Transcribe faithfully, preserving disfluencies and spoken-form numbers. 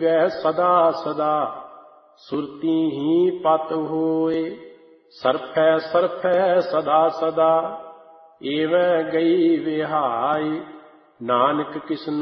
ਜੀਵੈ ਸਦਾ ਸਦਾ। ਸੁਰਤੀ ਹੀ ਪਤ ਹੋਏ ਸਰਫੈ ਸਰਫੈ ਸਦਾ ਸਦਾ। ਏਵੈ ਗਈ ਵਿਹਾਈ ਨਾਨਕ ਕਿਸਨੋ